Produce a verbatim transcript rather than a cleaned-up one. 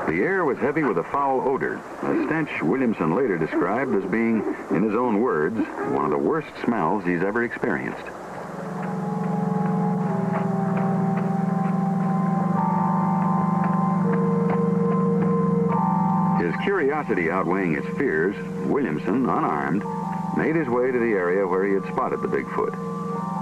The air was heavy with a foul odor, a stench Williamson later described as being, in his own words, one of the worst smells he's ever experienced. His curiosity outweighing his fears, Williamson, unarmed, made his way to the area where he had spotted the Bigfoot.